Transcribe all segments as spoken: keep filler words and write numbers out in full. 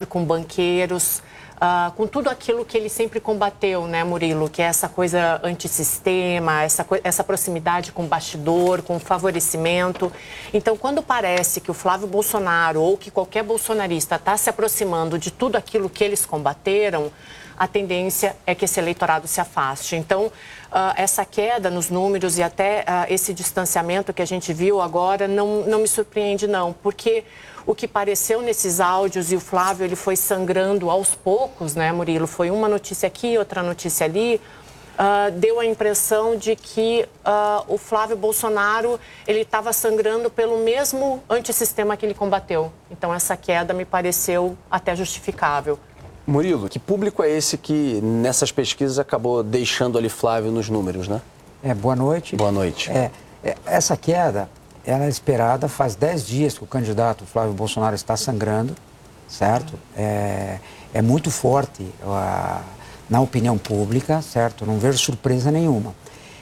com banqueiros, uh, com tudo aquilo que ele sempre combateu, né, Murilo? Que é essa coisa antissistema, essa, essa proximidade com o bastidor, com o favorecimento. Então, quando parece que o Flávio Bolsonaro ou que qualquer bolsonarista está se aproximando de tudo aquilo que eles combateram, a tendência é que esse eleitorado se afaste. Então, uh, essa queda nos números e até uh, esse distanciamento que a gente viu agora não, não me surpreende, não. Porque o que pareceu nesses áudios, e o Flávio ele foi sangrando aos poucos, né, Murilo? Foi uma notícia aqui, outra notícia ali. Uh, deu a impressão de que uh, o Flávio Bolsonaro ele estava sangrando pelo mesmo antissistema que ele combateu. Então, essa queda me pareceu até justificável. Murilo, que público é esse que nessas pesquisas acabou deixando ali Flávio nos números, né? É, boa noite. Boa noite. É, é, essa queda, ela é esperada, faz dez dias que o candidato Flávio Bolsonaro está sangrando, certo? É, é muito forte a, na opinião pública, certo? Não vejo surpresa nenhuma.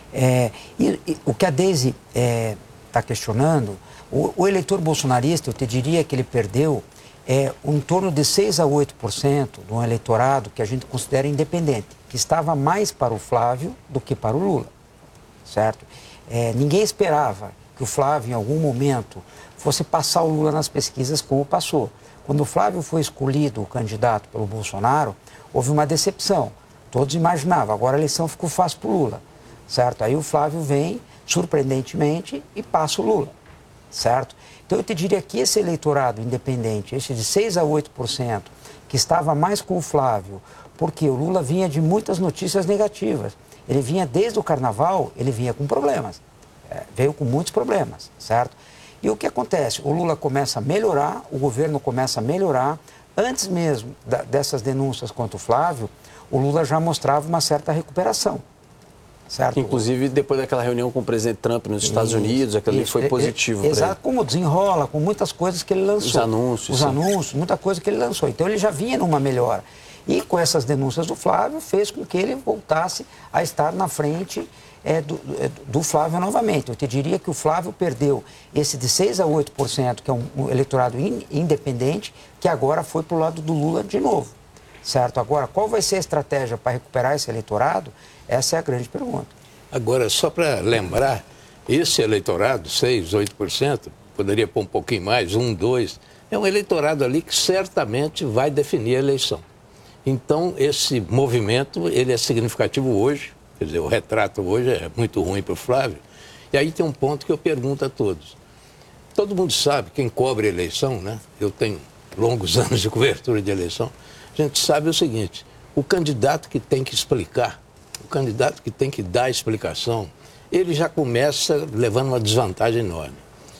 É, e, e o que a Deise está é, questionando, o, o eleitor bolsonarista, eu te diria que ele perdeu é em torno de seis a oito por cento de um eleitorado que a gente considera independente, que estava mais para o Flávio do que para o Lula, certo? É, ninguém esperava que o Flávio, em algum momento, fosse passar o Lula nas pesquisas como passou. Quando o Flávio foi escolhido o candidato pelo Bolsonaro, houve uma decepção. Todos imaginavam, agora a eleição ficou fácil para o Lula, certo? Aí o Flávio vem, surpreendentemente, e passa o Lula, certo? Então, eu te diria que esse eleitorado independente, esse de seis a oito por cento, que estava mais com o Flávio, porque o Lula vinha de muitas notícias negativas. Ele vinha desde o Carnaval, ele vinha com problemas. É, veio com muitos problemas, certo? E o que acontece? O Lula começa a melhorar, o governo começa a melhorar. Antes mesmo da, dessas denúncias contra o Flávio, o Lula já mostrava uma certa recuperação. Certo. Inclusive, depois daquela reunião com o presidente Trump nos Estados isso, Unidos, aquilo ali foi positivo para ele. Exato, como desenrola, com muitas coisas que ele lançou. Os anúncios. Os sim. anúncios, muita coisa que ele lançou. Então, ele já vinha numa melhora. E com essas denúncias do Flávio, fez com que ele voltasse a estar na frente é, do, do Flávio novamente. Eu te diria que o Flávio perdeu esse de seis a oito por cento, que é um, um eleitorado in, independente, que agora foi para o lado do Lula de novo. Certo? Agora, qual vai ser a estratégia para recuperar esse eleitorado? Essa é a grande pergunta. Agora, só para lembrar, esse eleitorado, seis, oito por cento, poderia pôr um pouquinho mais, um, dois, é um eleitorado ali que certamente vai definir a eleição. Então, esse movimento, ele é significativo hoje, quer dizer, o retrato hoje é muito ruim para o Flávio. E aí tem um ponto que eu pergunto a todos. Todo mundo sabe, quem cobre a eleição, né? Eu tenho longos anos de cobertura de eleição, a gente sabe o seguinte, o candidato que tem que explicar, o candidato que tem que dar a explicação, ele já começa levando uma desvantagem enorme.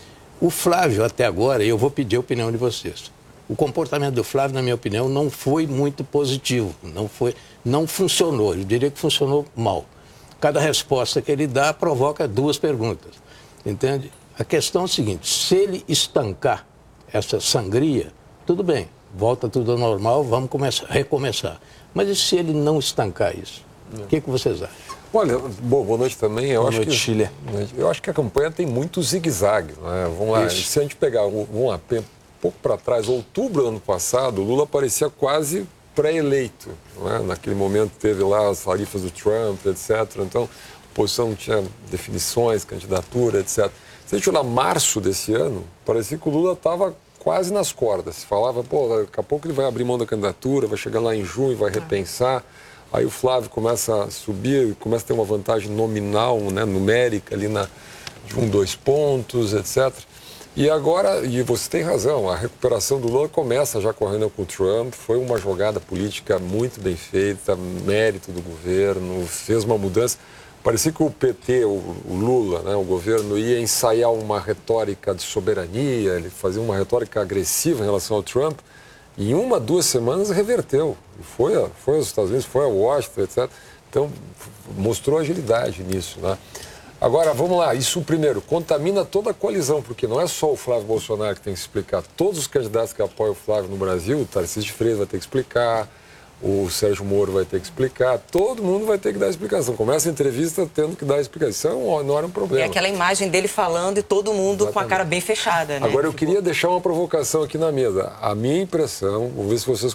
O Flávio, até agora, e eu vou pedir a opinião de vocês, o comportamento do Flávio, na minha opinião, não foi muito positivo, não, foi, não funcionou, eu diria que funcionou mal. Cada resposta que ele dá provoca duas perguntas, entende? A questão é a seguinte, se ele estancar essa sangria, tudo bem, volta tudo ao normal, vamos começar, recomeçar. Mas e se ele não estancar isso? O que, que vocês acham? Olha, boa, boa noite também. Eu boa acho noite, que, Chile. Eu acho que a campanha tem muito zigue-zague. Né? Vamos lá, Isso. se a gente pegar, vamos lá, um pouco para trás, outubro do ano passado, o Lula parecia quase pré-eleito. Né? Naquele momento teve lá as tarifas do Trump, etcétera. Então, a oposição não tinha definições, candidatura, etcétera. Se a gente olhar março desse ano, parecia que o Lula estava quase nas cordas. Se falava, pô, daqui a pouco ele vai abrir mão da candidatura, vai chegar lá em junho, vai repensar. Aí o Flávio começa a subir, começa a ter uma vantagem nominal, né, numérica, ali na, de um, dois pontos, etcétera. E agora, e você tem razão, a recuperação do Lula começa já correndo com o Trump, foi uma jogada política muito bem feita, mérito do governo, fez uma mudança. Parecia que o P T, o, o Lula, né, o governo, ia ensaiar uma retórica de soberania, ele fazia uma retórica agressiva em relação ao Trump, e em uma, duas semanas reverteu. Foi, a, foi aos Estados Unidos, foi a Washington, etcétera. Então, mostrou agilidade nisso, né? Agora, vamos lá. Isso, primeiro, contamina toda a coalizão, porque não é só o Flávio Bolsonaro que tem que explicar. Todos os candidatos que apoiam o Flávio no Brasil, o Tarcísio de Freitas vai ter que explicar, o Sérgio Moro vai ter que explicar, todo mundo vai ter que dar explicação. Começa a entrevista tendo que dar explicação. Isso não era um problema. E aquela imagem dele falando e todo mundo Exatamente. Com a cara bem fechada, né? Agora, eu queria deixar uma provocação aqui na mesa. A minha impressão, vou ver se vocês